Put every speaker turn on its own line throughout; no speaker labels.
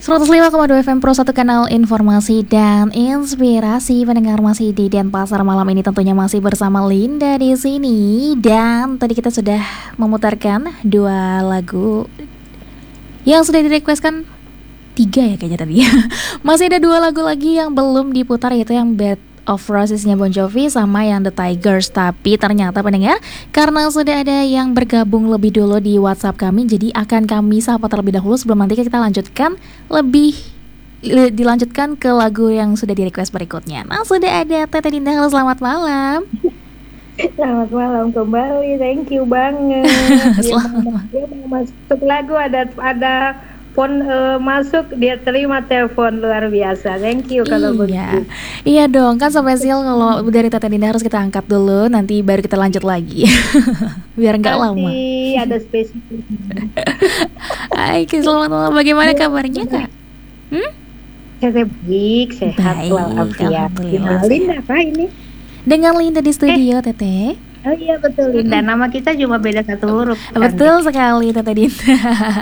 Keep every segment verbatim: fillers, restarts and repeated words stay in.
seratus lima koma dua F M Pro, satu kanal informasi dan inspirasi. Pendengar masih di Denpasar malam ini tentunya masih bersama Linda di sini. Dan tadi kita sudah memutarkan dua lagu yang sudah direquestkan, tiga ya kayaknya tadi ya. Masih ada dua lagu lagi yang belum diputar, yaitu yang Bed of Roses-nya Bon Jovi sama yang The Tigers. Tapi ternyata pendengar, karena sudah ada yang bergabung lebih dulu di WhatsApp kami, jadi akan kami sapa terlebih dahulu sebelum nanti kita lanjutkan lebih dilanjutkan ke lagu yang sudah di request berikutnya. Nah, sudah ada Teteh Dinda. Halo, selamat malam.
Selamat malam kembali, thank you banget.
Selamat.
Dia mau masuk lagu, ada ada phone uh, masuk, dia terima telepon, luar biasa. Thank you kalau
Iya,
begitu.
iya dong, kan spesial kalau dari Teteh Dinda harus kita angkat dulu, nanti baru kita lanjut lagi. Biar nggak lama.
Nanti ada spesifik.
Hai, selamat malam. Bagaimana kabarnya, Kak? Hmm?
Saya baik, sehat
Baik,
walafiat.
alhamdulillah.
Linda apa ini?
Dengan Linda di studio, Teteh.
Oh iya betul, Linda. Nama kita cuma beda satu huruf.
Betul sekali, Teteh Dinda.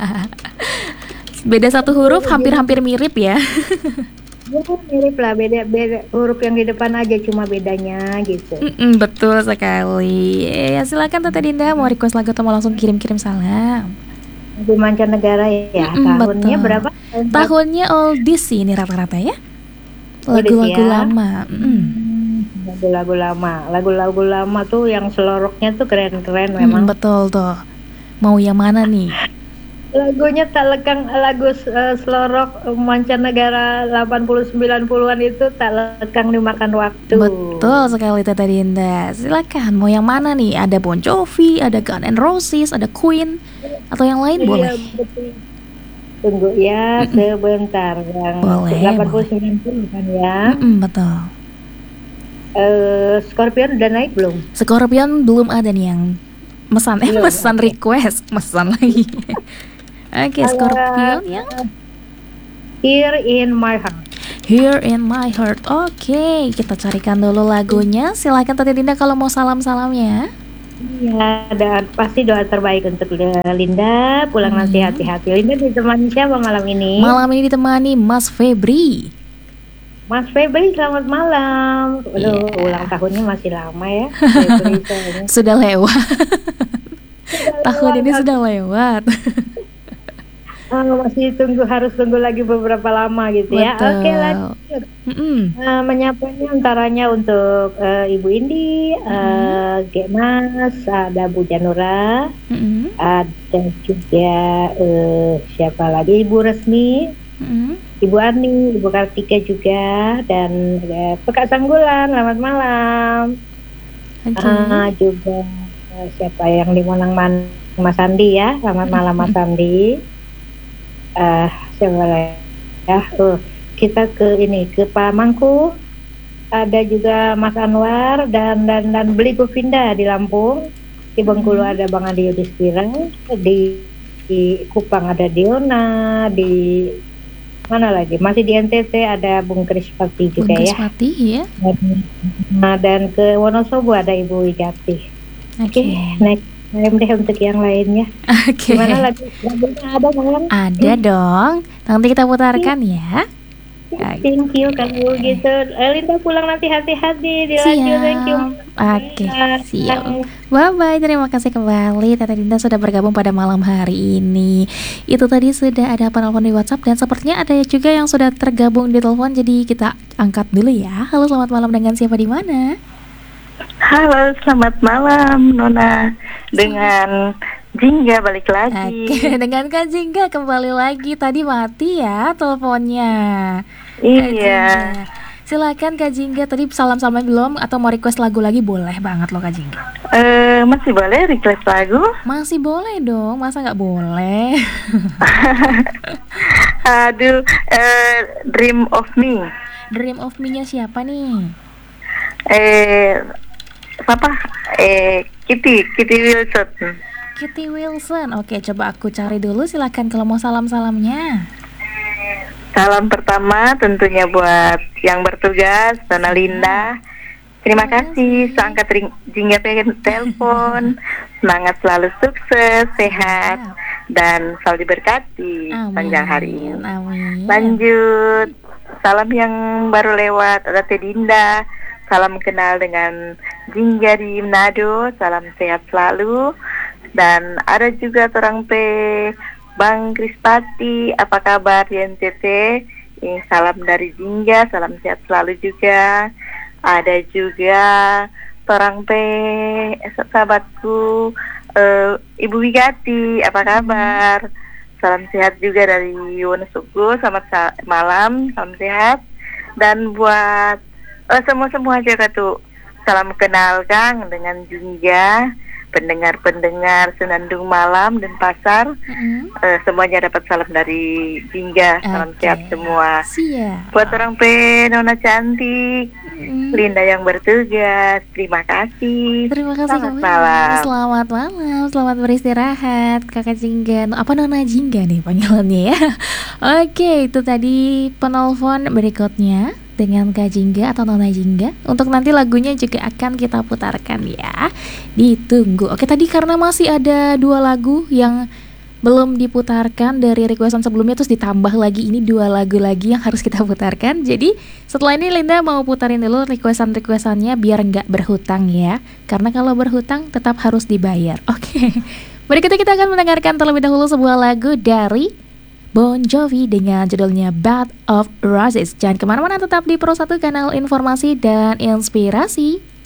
Beda satu huruf, hampir-hampir mirip ya.
Ya, mirip lah, beda beda huruf yang di depan aja, cuma bedanya gitu.
Mm-mm, betul sekali. Ya, silakan Teteh Dinda, mau request lagu atau mau langsung kirim-kirim salam.
Di mancanegara ya.
Mm-mm,
tahunnya
betul.
berapa?
Tahunnya oldies sih ini rata-rata ya.
Oldies
Lagu-lagu
ya.
lama. Mm.
Lagu-lagu lama, lagu-lagu lama tuh yang seloroknya tuh keren-keren
Mm,
memang.
betul tuh. Mau yang mana nih?
Lagunya tak lekang, lagu uh, selorok mancanegara delapan puluh sembilan puluhan itu tak lekang dimakan waktu.
Betul sekali Teteh Dinda. Silakan, mau yang mana nih? Ada Bon Jovi, ada Guns N' Roses, ada Queen, atau yang lain
Iya,
boleh?
betul. Tunggu ya sebentar, yang
Boleh,
delapan puluh sembilan puluh kan ya.
Mm-mm, betul.
Uh, Scorpion udah naik belum?
Scorpion belum ada nih yang mesan, eh
Belum
mesan
ada.
request, mesan lagi. Oke, Scorpion yang
Here in My Heart.
Here in My Heart. Oke, kita carikan dulu lagunya. Silakan Teteh Dinda kalau mau salam-salamnya.
Iya, dan pasti doa terbaik untuk Linda. Pulang
Hmm.
nanti hati-hati. Linda ditemani siapa malam ini?
Malam ini ditemani Mas Febri.
Mas Febri, selamat malam. Aduh,
Iya.
ulang tahunnya masih lama ya. Febri soalnya.
Sudah lewat. Tahun ini
Lewat.
sudah lewat.
Ah, masih tunggu, harus tunggu lagi beberapa lama gitu ya.
Betul.
Oke, lanjut.
Mm-mm.
Uh, menyapanya antaranya untuk uh, Ibu Indi, uh, G Mas, ada Bu Janura,
Mm-mm.
ada juga uh, siapa lagi, Ibu Resmi,
Mm-mm.
Ibu Ani, Ibu Kartika juga, dan uh, Pekak Sanggulan, selamat malam.
Oke.
Ah, juga uh, siapa yang di Monang-Man, Mas Andi ya, selamat malam Mas Andi. Uh, siapa lagi ya, uh, kita ke ini ke Pamangku, ada juga Mas Anwar dan dan dan Beli Govinda di Lampung, di Bengkulu ada Bang Adi Yudhistira, di di Kupang ada Diona, di mana lagi masih di N T T ada Bung Krispati juga
Bung
ya.
Krispati ya.
Nah, dan ke Wonosobo ada Ibu Wigati. Oke,
Oke.
next time deh untuk yang lainnya.
Oke.
Gimana lagi lagunya ada Bang?
Ada dong. Nanti kita putarkan ya.
Thank you kalau gitu. Eh, Linda pulang nanti hati-hati, dilanjut. Thank you.
Oke,
Bye.
siap. Bye bye. Terima kasih kembali Teteh Dinda sudah bergabung pada malam hari ini. Itu tadi sudah ada penelpon di WhatsApp dan sepertinya ada juga yang sudah tergabung di telepon. Jadi kita angkat dulu ya. Halo, selamat malam, dengan siapa di mana?
Halo, selamat malam Nona. Dengan Jingga balik lagi.
Oke, dengan Kak Jingga kembali lagi. Tadi mati ya teleponnya. Kak
Iya.
Jingga. Silakan Kak Jingga, tadi salam-salam belum atau mau request lagu lagi? Boleh banget loh Kak Jingga.
Eh, masih boleh request lagu?
Masih boleh dong, masa nggak boleh?
Aduh, eh, Dream of Me.
Dream of Me-nya siapa nih?
Eh, apa? Eh, Kitty, Kitty Wilson.
Kitty Wilson. Oke, coba aku cari dulu. Silakan kalau mau salam-salamnya.
Salam pertama tentunya buat yang bertugas, Nona Linda. Terima kasih, seangkat ring, Jingga pengen telepon. Semangat selalu, sukses, sehat. dan selalu diberkati
Amin.
panjang hari ini.
Amin.
Lanjut, salam yang baru lewat ada Teh Dinda. Salam kenal dengan Jingga di Manado, salam sehat selalu. Dan ada juga orang P Bang Krispati, apa kabar di N T T? Ini salam dari Jingga, salam sehat selalu juga. Ada juga orang P sahabatku uh, Ibu Wigati, apa kabar? Salam sehat juga dari Wonosobo, selamat sa- malam, salam sehat. Dan buat uh, semua-semua juga tuh, salam kenal Kang dengan Jingga, pendengar-pendengar Senandung Malam dan Pasar,
Mm-mm.
uh, semuanya dapat salam dari Jingga, salam
Oke.
sehat semua.
Siap.
Buat orang P Nona cantik,
Mm.
Linda yang bertugas, terima kasih.
Terima kasih
Selamat
kembali.
malam.
Selamat malam, selamat beristirahat Kakak Jingga. Apa Nona Jingga nih panggilannya ya? Oke, itu tadi penelpon berikutnya dengan Kak Jingga atau Nona Jingga. Untuk nanti lagunya juga akan kita putarkan ya. Ditunggu. Oke, tadi karena masih ada dua lagu yang belum diputarkan dari requestan sebelumnya, terus ditambah lagi ini dua lagu lagi yang harus kita putarkan. Jadi setelah ini Linda mau putarin dulu requestan-requestannya biar nggak berhutang ya. Karena kalau berhutang tetap harus dibayar. Oke. Berikutnya kita akan mendengarkan terlebih dahulu sebuah lagu dari Bon Jovi dengan judulnya Bed of Roses. Jangan kemana-mana, tetap di Pro satu, kanal informasi dan inspirasi.